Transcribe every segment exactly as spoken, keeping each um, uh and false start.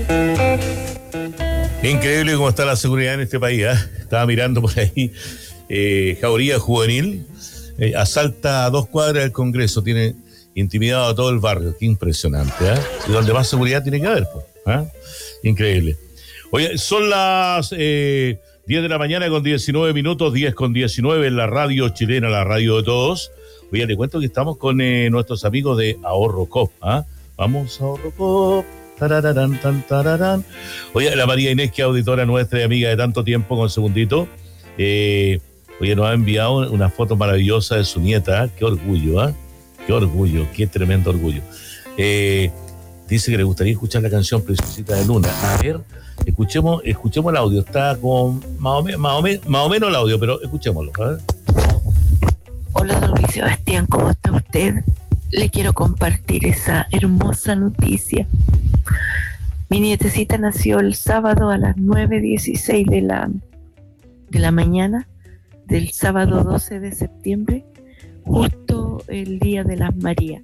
Increíble cómo está la seguridad en este país, ¿eh? Estaba mirando por ahí, eh, Jauría Juvenil, eh, asalta a dos cuadras del Congreso, tiene intimidado a todo el barrio, qué impresionante, ¿eh? Y donde más seguridad tiene que haber, pues, ¿eh? Increíble. Oye, son las eh, diez de la mañana con diecinueve minutos, diez con diecinueve en la radio chilena, la radio de todos. Oye, te cuento que estamos con eh, nuestros amigos de Ahorro Coop, ¿ah? ¿eh? Vamos a Ahorro Coop. Tararán, tan, tararán. Oye, la María Inés, que es auditora nuestra y amiga de tanto tiempo, con segundito, eh, oye, nos ha enviado una foto maravillosa de su nieta. Qué orgullo, ¿eh? Qué orgullo, qué tremendo orgullo. Eh, dice que le gustaría escuchar la canción Princesita de Luna. A ver, escuchemos, escuchemos el audio. Está con más o, me, más, o me, más o menos el audio, pero escuchémoslo. A ver. Hola, don Luis Sebastián, ¿cómo está usted? Le quiero compartir esa hermosa noticia. Mi nietecita nació el sábado a las nueve dieciséis de la, de la mañana del sábado doce de septiembre, justo el día de las Marías.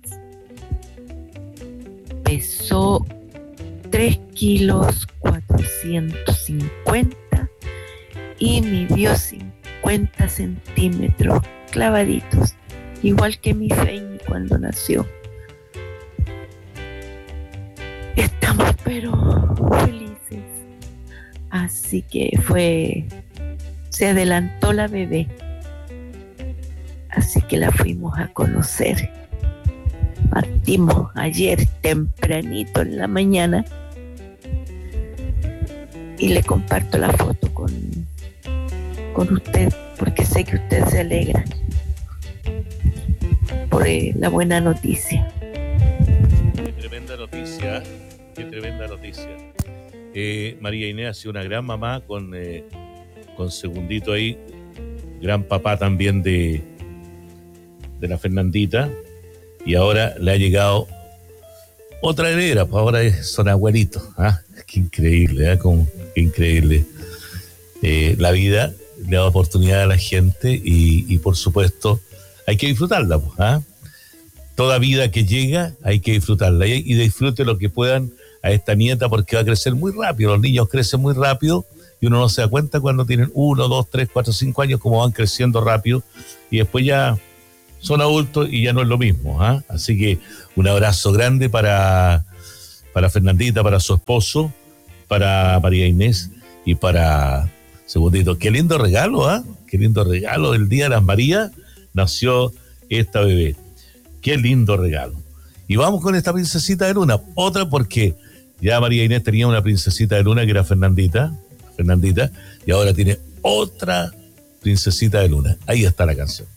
Pesó tres kilos cuatrocientos cincuenta y midió cincuenta centímetros clavaditos, igual que mi Feñi cuando nació. Estamos pero felices. Así que fue, se adelantó la bebé. Así que la fuimos a conocer. Partimos ayer tempranito en la mañana y le comparto la foto con, con usted, porque sé que usted se alegra por eh, la buena noticia. Qué tremenda noticia, qué tremenda noticia. Eh, María Inés ha sido una gran mamá con, eh, con segundito ahí, gran papá también de, de la Fernandita, y ahora le ha llegado otra heredera, pues ahora es, son abuelitos. ¿Ah? Qué increíble, ¿eh? Como, qué increíble. Eh, la vida le da oportunidad a la gente y, y por supuesto hay que disfrutarla, pues, ¿ah? Toda vida que llega hay que disfrutarla y, y disfrute lo que puedan a esta nieta, porque va a crecer muy rápido. Los niños crecen muy rápido y uno no se da cuenta cuando tienen uno, dos, tres, cuatro, cinco años, cómo van creciendo rápido y después ya son adultos y ya no es lo mismo, ¿ah? Así que un abrazo grande para, para Fernandita, para su esposo, para María Inés y para Segundito. Qué lindo regalo, ¿ah? Qué lindo regalo. El día de las Marías nació esta bebé. Qué lindo regalo. Y vamos con esta princesita de Luna. Otra porque ya María Inés tenía una princesita de Luna que era Fernandita, Fernandita, y ahora tiene otra princesita de Luna. Ahí está la canción.